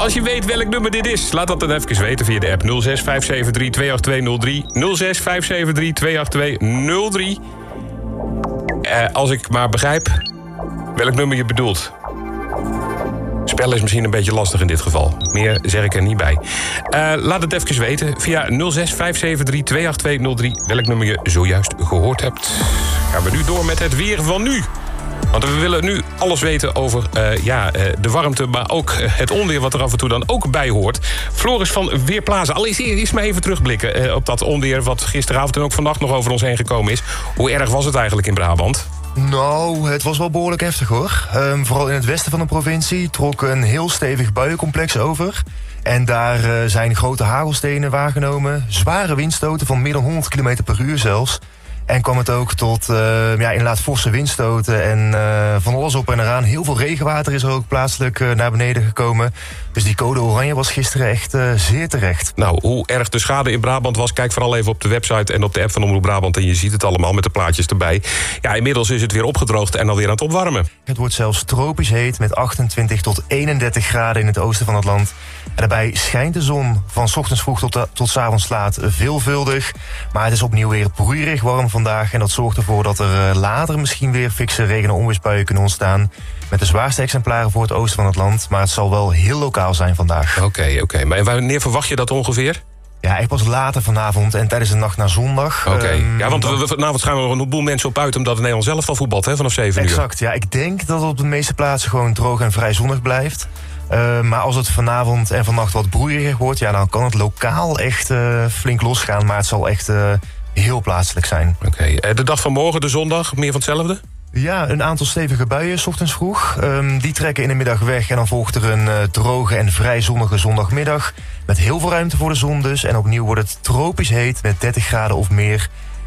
Als je weet welk nummer dit is, laat dat dan even weten via de app 06 573 28203. 06 573 28203. Als ik maar begrijp welk nummer je bedoelt. Spellen is misschien een beetje lastig in dit geval. Meer zeg ik er niet bij. Laat het even weten via 06 573 28203 welk nummer je zojuist gehoord hebt. Gaan we nu door met het weer van nu. Want we willen nu alles weten over de warmte, maar ook het onweer wat er af en toe dan ook bij hoort. Floris van Weerplaza, eerst maar even terugblikken op dat onweer wat gisteravond en ook vannacht nog over ons heen gekomen is. Hoe erg was het eigenlijk in Brabant? Nou, het was wel behoorlijk heftig hoor. Vooral in het westen van de provincie trok een heel stevig buiencomplex over. En daar zijn grote hagelstenen waargenomen. Zware windstoten van meer dan 100 km per uur zelfs. En kwam het ook tot inderdaad forse windstoten en van alles op en eraan. Heel veel regenwater is er ook plaatselijk naar beneden gekomen. Dus die code oranje was gisteren echt zeer terecht. Nou, hoe erg de schade in Brabant was, kijk vooral even op de website en op de app van Omroep Brabant. En je ziet het allemaal met de plaatjes erbij. Ja, inmiddels is het weer opgedroogd en alweer aan het opwarmen. Het wordt zelfs tropisch heet met 28 tot 31 graden in het oosten van het land. En daarbij schijnt de zon van 's ochtends vroeg tot 's avonds laat veelvuldig. Maar het is opnieuw weer broeierig warm vandaag. En dat zorgt ervoor dat er later misschien weer fikse regen- en onweersbuien kunnen ontstaan. Met de zwaarste exemplaren voor het oosten van het land. Maar het zal wel heel lokaal zijn vandaag. Oké. Maar wanneer verwacht je dat ongeveer? Ja, echt pas later vanavond en tijdens de nacht naar zondag. Want vanavond gaan we nog een boel mensen op uit, omdat Nederland zelf al voetbalt vanaf 7 uur. Exact, ja. Ik denk dat het op de meeste plaatsen gewoon droog en vrij zonnig blijft. Maar als het vanavond en vannacht wat broeieriger wordt, ja, dan kan het lokaal echt flink losgaan. Maar het zal echt heel plaatselijk zijn. Oké. De dag van morgen, de zondag, meer van hetzelfde? Ja, een aantal stevige buien 's ochtends vroeg. Die trekken in de middag weg en dan volgt er een droge en vrij zonnige zondagmiddag. Met heel veel ruimte voor de zon dus. En opnieuw wordt het tropisch heet met 30 graden of meer.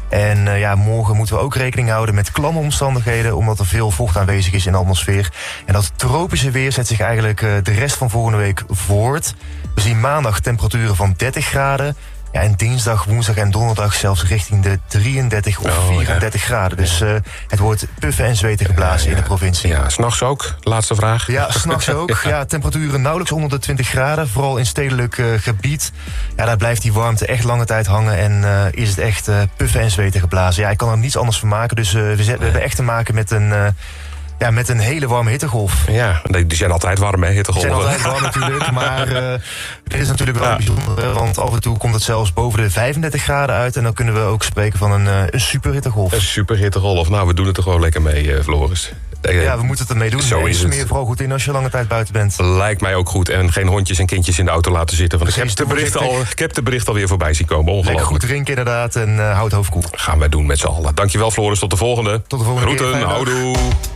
En morgen moeten we ook rekening houden met klamme omstandigheden, omdat er veel vocht aanwezig is in de atmosfeer. En dat tropische weer zet zich eigenlijk de rest van volgende week voort. We zien maandag temperaturen van 30 graden. Ja, en dinsdag, woensdag en donderdag zelfs richting de 33 of 34 graden. Dus het wordt puffen en zweten geblazen in de provincie. Ja, 's nachts ook? Laatste vraag. Ja, 's nachts ook. Ja, temperaturen nauwelijks onder de 20 graden. Vooral in stedelijk gebied. Ja, daar blijft die warmte echt lange tijd hangen. En is het echt puffen en zweten geblazen. Ja, ik kan er niets anders van maken. Dus we hebben echt te maken met een hele warme hittegolf. Ja, die zijn altijd warm, hè, hittegolven. Die zijn altijd warm natuurlijk, maar dit is natuurlijk wel bijzonder. Want af en toe komt het zelfs boven de 35 graden uit. En dan kunnen we ook spreken van een superhittegolf. Een superhittegolf. Nou, we doen het er gewoon lekker mee, Floris. Ja, we moeten het ermee doen. Zo is het. Smeer vooral goed in als je lange tijd buiten bent. Lijkt mij ook goed. En geen hondjes en kindjes in de auto laten zitten. Want ik heb de bericht alweer voorbij zien komen. Ongelooflijk. Lekker goed drinken inderdaad en houd het hoofd koel. Gaan wij doen met z'n allen. Dankjewel, Floris. Tot de volgende. Tot de volgende keer. Groeten. Houdoe.